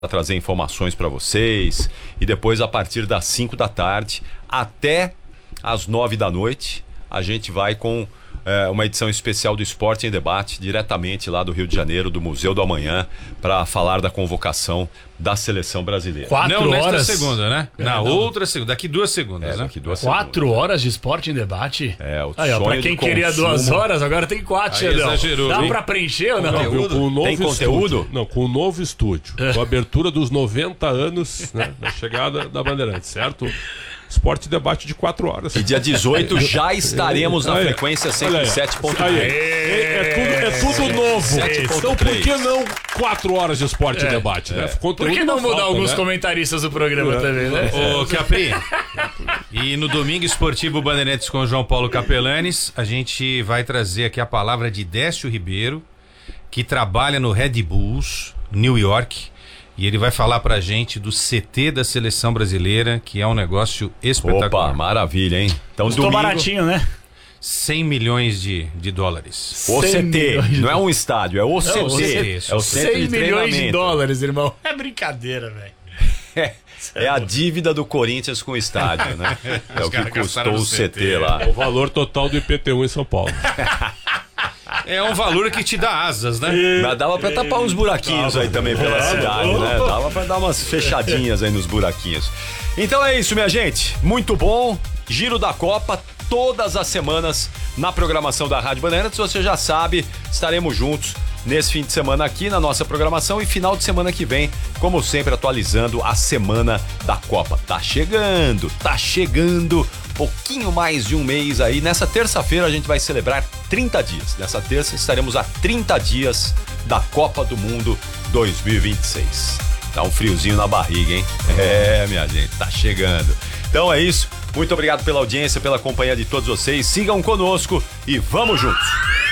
trazer informações para vocês. E depois, a partir das 5 da tarde até às 9 da noite, a gente vai com uma edição especial do Esporte em Debate, diretamente lá do Rio de Janeiro, do Museu do Amanhã, para falar da convocação da seleção brasileira. 4 não horas. nesta segunda, né? Na outra segunda, daqui 2 segundas, né? Daqui 2 4 horas de Esporte em Debate? O aí, ó, sonho pra quem do queria consumo. 2 horas, agora tem 4, Xandão. exagerou, Dá hein? pra preencher ou não? Com o novo Tem conteúdo? Estúdio. Não, com o novo estúdio. Com a abertura dos 90 anos, né, da chegada da Bandeirante, certo? Esporte Debate de 4 horas. E dia 18 já estaremos na frequência 107.3. É tudo novo. Então por que não 4 horas de Esporte Debate, né? Por que não mudar alguns comentaristas do programa também, né? Ô, Capri, e no Domingo Esportivo Bandeirantes com o João Paulo Capelanes, a gente vai trazer aqui a palavra de Décio Ribeiro, que trabalha no Red Bulls, New York, e ele vai falar pra gente do CT da Seleção Brasileira, que é um negócio espetacular. Opa, maravilha, hein? Então, Custou baratinho, né? 100 milhões de dólares. O 100 CT, milhões. não é um estádio, é o CT. o CT. É o centro 100 de milhões de treinamento. dólares, irmão. É brincadeira, velho. É a dívida do Corinthians com o estádio, né? É o que caras gastaram custou no o CT, CT lá. É o valor total do IPTU em São Paulo. É um valor que te dá asas, né? Mas dava pra tapar uns buraquinhos aí também pela cidade, né? Dava pra dar umas fechadinhas aí nos buraquinhos. Então é isso, minha gente. Muito bom. Giro da Copa todas as semanas na programação da Rádio Bandeirantes. Você já sabe, estaremos juntos nesse fim de semana aqui na nossa programação e final de semana que vem, como sempre, atualizando a semana da Copa. Tá chegando, pouquinho mais de um mês aí. Nessa terça-feira a gente vai celebrar 30 dias. Nessa terça estaremos a 30 dias da Copa do Mundo 2026. Dá um friozinho na barriga, hein? Minha gente, tá chegando. Então é isso. Muito obrigado pela audiência, pela companhia de todos vocês. Sigam conosco e vamos juntos.